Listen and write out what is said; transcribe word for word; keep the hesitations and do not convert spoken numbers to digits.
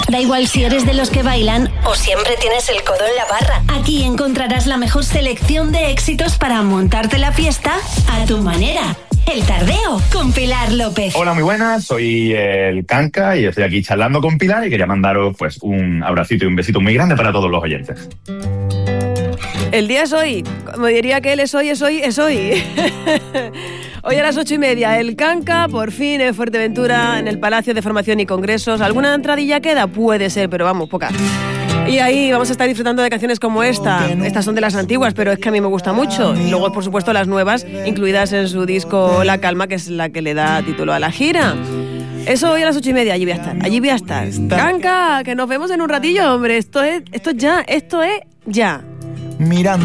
Da igual si eres de los que bailan o siempre tienes el codo en la barra. Aquí encontrarás la mejor selección de éxitos para montarte la fiesta a tu manera. El Tardeo con Pilar López. Hola, muy buenas, soy el Kanka y estoy aquí charlando con Pilar y quería mandaros pues un abracito y un besito muy grande para todos los oyentes. El día es hoy, como diría que él es hoy, es hoy, es hoy. Hoy a las ocho y media, el Kanka, por fin en Fuerteventura, en el Palacio de Formación y Congresos. ¿Alguna entradilla queda? Puede ser, pero vamos, poca. Y ahí vamos a estar disfrutando de canciones como esta. Estas son de las antiguas, pero es que a mí me gusta mucho. Y luego, por supuesto, las nuevas, incluidas en su disco La Calma, que es la que le da título a la gira. Eso hoy a las ocho y media, allí voy a estar, allí voy a estar. Kanka, que nos vemos en un ratillo, hombre. Esto es, esto es ya, esto es ya. Mirando.